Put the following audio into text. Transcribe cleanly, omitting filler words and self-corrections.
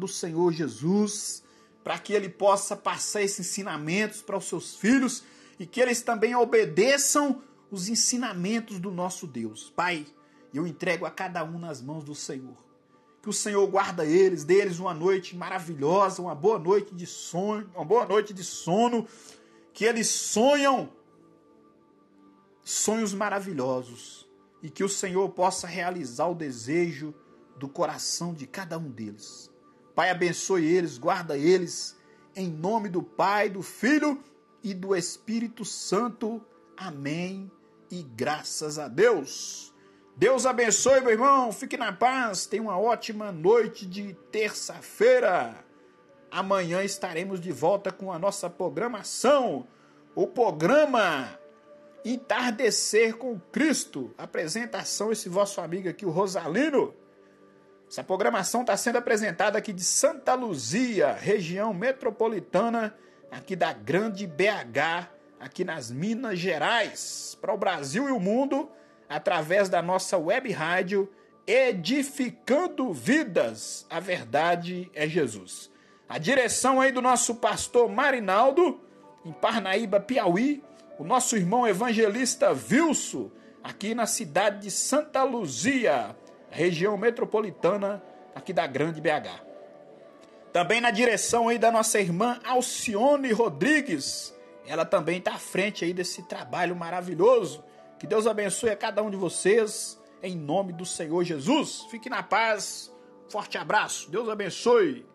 do Senhor Jesus, para que ele possa passar esses ensinamentos para os seus filhos e que eles também obedeçam os ensinamentos do nosso Deus. Pai, eu entrego a cada um nas mãos do Senhor. Que o Senhor guarda eles, dê eles uma noite maravilhosa, uma boa noite de sono, que eles sonham sonhos maravilhosos e que o Senhor possa realizar o desejo do coração de cada um deles. Pai, abençoe eles, guarda eles, em nome do Pai, do Filho e do Espírito Santo. Amém e graças a Deus. Deus abençoe, meu irmão, fique na paz, tenha uma ótima noite de terça-feira. Amanhã estaremos de volta com a nossa programação, o programa Entardecer com Cristo. Apresentação, esse vosso amigo aqui, o Rosalino. Essa programação está sendo apresentada aqui de Santa Luzia, região metropolitana, aqui da Grande BH, aqui nas Minas Gerais, para o Brasil e o mundo, através da nossa web rádio Edificando Vidas. A verdade é Jesus. A direção aí do nosso pastor Marinaldo, em Parnaíba, Piauí, o nosso irmão evangelista Wilson, aqui na cidade de Santa Luzia, região metropolitana aqui da Grande BH. Também na direção aí da nossa irmã Alcione Rodrigues, ela também está à frente aí desse trabalho maravilhoso. Que Deus abençoe a cada um de vocês, em nome do Senhor Jesus. Fique na paz, forte abraço, Deus abençoe.